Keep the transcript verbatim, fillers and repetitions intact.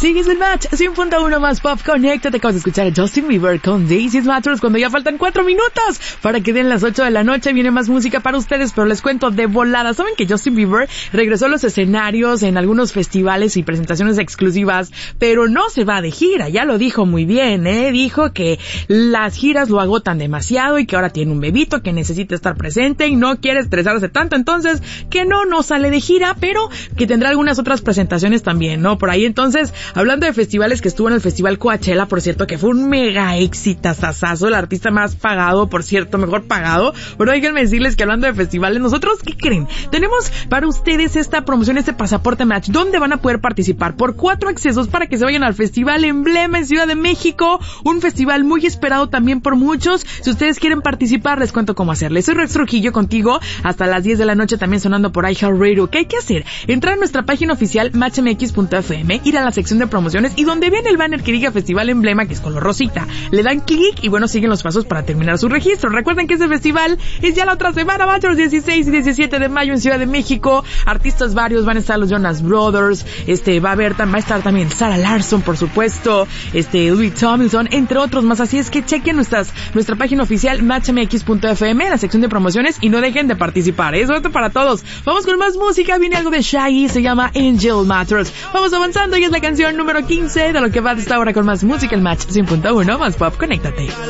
Sigues el match, cien punto uno más pop, conéctate. Acabas de escuchar a Justin Bieber con Daisy's Matters cuando ya faltan cuatro minutos para que den las ocho de la noche. Viene más música para ustedes, pero les cuento de volada. ¿Saben que Justin Bieber regresó a los escenarios en algunos festivales y presentaciones exclusivas, pero no se va de gira? Ya lo dijo muy bien, ¿eh? Dijo que las giras lo agotan demasiado y que ahora tiene un bebito que necesita estar presente y no quiere estresarse tanto, entonces que no, no sale de gira, pero que tendrá algunas otras presentaciones también, ¿no? Por ahí. Entonces, hablando de festivales, que estuvo en el Festival Coachella, por cierto, que fue un mega exitazazazo, el artista más pagado, por cierto, mejor pagado. Pero déjenme decirles que hablando de festivales, nosotros, ¿qué creen? Tenemos para ustedes esta promoción, este pasaporte match, donde van a poder participar por cuatro accesos para que se vayan al Festival Emblema en Ciudad de México, un festival muy esperado también por muchos. Si ustedes quieren participar, les cuento cómo hacerle. Soy Rex Trujillo contigo hasta las diez de la noche, también sonando por iHeartRadio. ¿Qué hay que hacer? Entrar a nuestra página oficial match m x punto f m, ir a la sección de promociones y donde viene el banner que diga Festival Emblema, que es color rosita, le dan clic y bueno, siguen los pasos para terminar su registro. Recuerden que ese festival es ya la otra semana, va a ser los dieciséis y diecisiete de mayo en Ciudad de México. Artistas varios, van a estar los Jonas Brothers, este, va a haber, va a estar también Sarah Larsson, por supuesto, este, Louis Tomlinson, entre otros más. Así es que chequen nuestras, nuestra página oficial match m x punto f m, la sección de promociones, y no dejen de participar. Eso es para todos. Vamos con más música, viene algo de Shaggy, se llama Angel Matters. Vamos avanzando y es la canción número quince de lo que va de esta hora con más música, el match cien punto uno más pop. Conéctate.